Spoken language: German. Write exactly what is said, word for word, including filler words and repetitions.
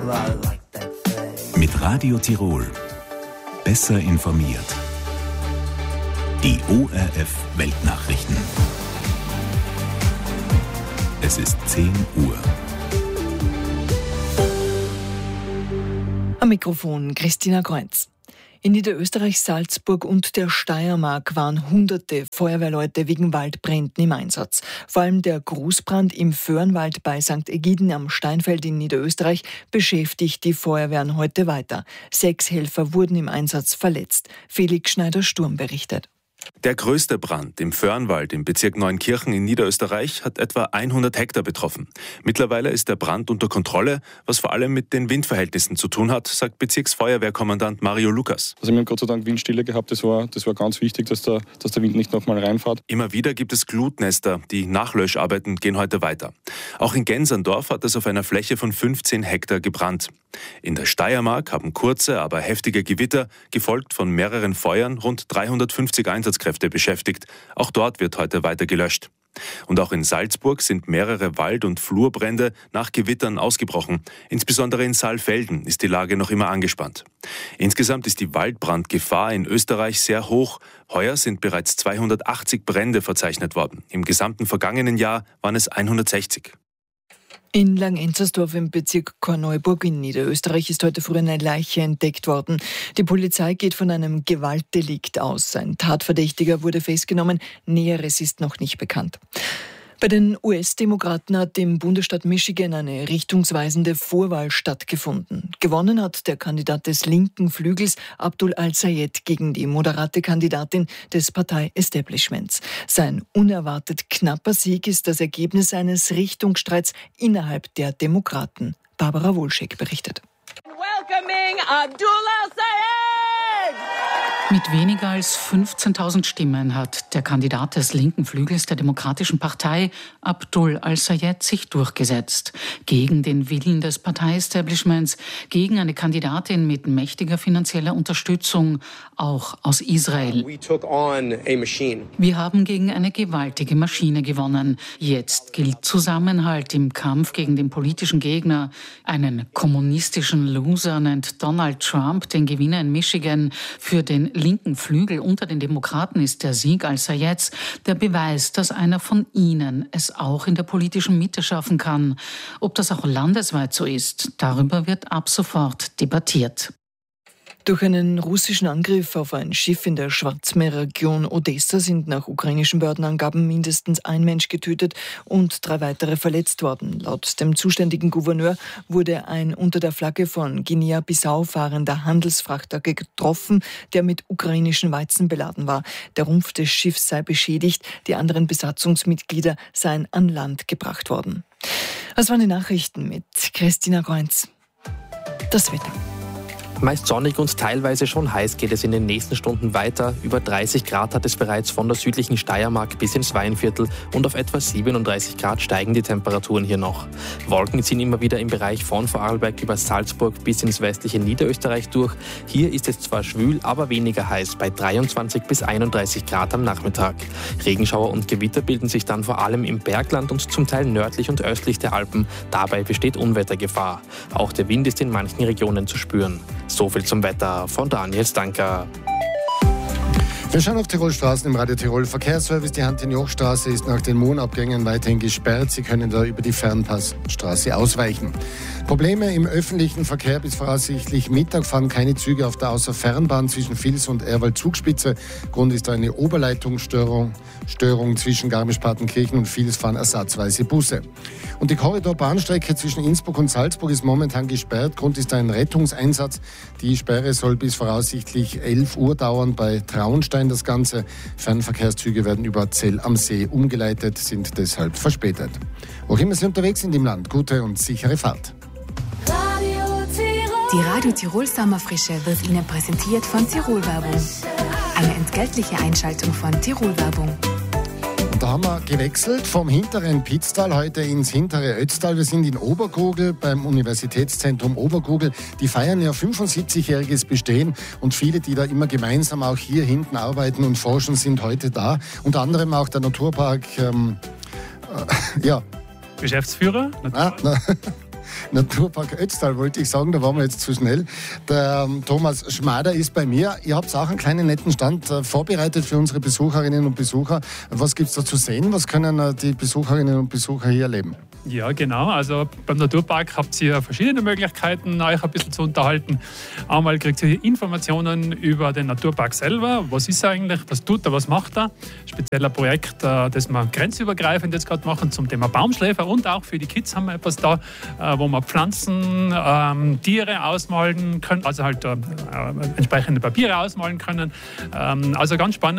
Mit Radio Tirol. Besser informiert. Die O R F Weltnachrichten. Es ist zehn Uhr. Am Mikrofon Christina Kreuz. In Niederösterreich, Salzburg und der Steiermark waren hunderte Feuerwehrleute wegen Waldbränden im Einsatz. Vor allem der Großbrand im Föhrenwald bei Sankt Egiden am Steinfeld in Niederösterreich beschäftigt die Feuerwehren heute weiter. Sechs Helfer wurden im Einsatz verletzt. Felix Schneider-Sturm berichtet. Der größte Brand im Föhrenwald im Bezirk Neunkirchen in Niederösterreich hat etwa hundert Hektar betroffen. Mittlerweile ist der Brand unter Kontrolle, was vor allem mit den Windverhältnissen zu tun hat, sagt Bezirksfeuerwehrkommandant Mario Lukas. Also wir haben Gott sei Dank Windstille gehabt, das war, das war ganz wichtig, dass der, dass der Wind nicht nochmal reinfährt. Immer wieder gibt es Glutnester, die Nachlöscharbeiten gehen heute weiter. Auch in Genserndorf hat es auf einer Fläche von fünfzehn Hektar gebrannt. In der Steiermark haben kurze, aber heftige Gewitter, gefolgt von mehreren Feuern, rund dreihundertfünfzig Einsatzkräfte beschäftigt. Auch dort wird heute weiter gelöscht. Und auch in Salzburg sind mehrere Wald- und Flurbrände nach Gewittern ausgebrochen. Insbesondere in Saalfelden ist die Lage noch immer angespannt. Insgesamt ist die Waldbrandgefahr in Österreich sehr hoch. Heuer sind bereits zweihundertachtzig Brände verzeichnet worden. Im gesamten vergangenen Jahr waren es hundertsechzig. In Langenzersdorf im Bezirk Korneuburg in Niederösterreich ist heute früh eine Leiche entdeckt worden. Die Polizei geht von einem Gewaltdelikt aus. Ein Tatverdächtiger wurde festgenommen. Näheres ist noch nicht bekannt. Bei den U S-Demokraten hat im Bundesstaat Michigan eine richtungsweisende Vorwahl stattgefunden. Gewonnen hat der Kandidat des linken Flügels Abdul al-Sayed gegen die moderate Kandidatin des Partei-Establishments. Sein unerwartet knapper Sieg ist das Ergebnis eines Richtungsstreits innerhalb der Demokraten. Barbara Wolschek berichtet. Welcoming Abdul al-Sayed! Mit weniger als fünfzehntausend Stimmen hat der Kandidat des linken Flügels der Demokratischen Partei, Abdul al-Sayed, sich durchgesetzt. Gegen den Willen des Partei-Establishments, gegen eine Kandidatin mit mächtiger finanzieller Unterstützung, auch aus Israel. Wir haben gegen eine gewaltige Maschine gewonnen. Jetzt gilt Zusammenhalt im Kampf gegen den politischen Gegner. Einen kommunistischen Loser nennt Donald Trump den Gewinner in Michigan. Für den linken Flügel unter den Demokraten ist der Sieg al-Sayeds der Beweis, dass einer von ihnen es auch in der politischen Mitte schaffen kann. Ob das auch landesweit so ist, darüber wird ab sofort debattiert. Durch einen russischen Angriff auf ein Schiff in der Schwarzmeerregion Odessa sind nach ukrainischen Behördenangaben mindestens ein Mensch getötet und drei weitere verletzt worden. Laut dem zuständigen Gouverneur wurde ein unter der Flagge von Guinea-Bissau fahrender Handelsfrachter getroffen, der mit ukrainischen Weizen beladen war. Der Rumpf des Schiffs sei beschädigt, die anderen Besatzungsmitglieder seien an Land gebracht worden. Das waren die Nachrichten mit Christina Kreuz. Das Wetter. Meist sonnig und teilweise schon heiß geht es in den nächsten Stunden weiter. Über dreißig Grad hat es bereits von der südlichen Steiermark bis ins Weinviertel und auf etwa siebenunddreißig Grad steigen die Temperaturen hier noch. Wolken ziehen immer wieder im Bereich von Vorarlberg über Salzburg bis ins westliche Niederösterreich durch. Hier ist es zwar schwül, aber weniger heiß, bei dreiundzwanzig bis einunddreißig Grad am Nachmittag. Regenschauer und Gewitter bilden sich dann vor allem im Bergland und zum Teil nördlich und östlich der Alpen. Dabei besteht Unwettergefahr. Auch der Wind ist in manchen Regionen zu spüren. So viel zum Wetter von Daniel Stanker. Wir schauen auf Tirolstraßen im Radio Tirol Verkehrsservice. Die Hantin-Joch-Straße ist nach den Mohnabgängen weiterhin gesperrt. Sie können da über die Fernpassstraße ausweichen. Probleme im öffentlichen Verkehr bis voraussichtlich Mittag fahren keine Züge auf der Außerfernbahn zwischen Vils und Erwald-Zugspitze. Grund ist eine Oberleitungsstörung Störung zwischen Garmisch-Partenkirchen und Vils fahren ersatzweise Busse. Und die Korridorbahnstrecke zwischen Innsbruck und Salzburg ist momentan gesperrt. Grund ist ein Rettungseinsatz. Die Sperre soll bis voraussichtlich elf Uhr dauern bei Traunstein. Das Ganze. Fernverkehrszüge werden über Zell am See umgeleitet, sind deshalb verspätet. Wo immer Sie unterwegs sind im Land, gute und sichere Fahrt. Die Radio Tirol Sommerfrische wird Ihnen präsentiert von Tirol Werbung. Eine entgeltliche Einschaltung von Tirol Werbung. Und da haben wir gewechselt vom hinteren Pitztal heute ins hintere Ötztal. Wir sind in Obergurgl beim Universitätszentrum Obergurgl. Die feiern ja fünfundsiebzigjähriges Bestehen und viele, die da immer gemeinsam auch hier hinten arbeiten und forschen, sind heute da. Unter anderem auch der Naturpark, ähm, äh, ja. Geschäftsführer? Ah, na, Naturpark Ötztal, wollte ich sagen, da waren wir jetzt zu schnell. Der ähm, Thomas Schmader ist bei mir. Ihr habt auch einen kleinen netten Stand äh, vorbereitet für unsere Besucherinnen und Besucher. Was gibt es da zu sehen? Was können äh, die Besucherinnen und Besucher hier erleben? Ja, genau. Also beim Naturpark habt ihr verschiedene Möglichkeiten, euch ein bisschen zu unterhalten. Einmal kriegt ihr Informationen über den Naturpark selber. Was ist er eigentlich? Was tut er? Was macht er? Speziell ein Projekt, das wir grenzübergreifend jetzt gerade machen zum Thema Baumschläfer. Und auch für die Kids haben wir etwas da, wo wir Pflanzen, ähm, Tiere ausmalen können. Also halt äh, entsprechende Papiere ausmalen können. Ähm, also ganz spannend.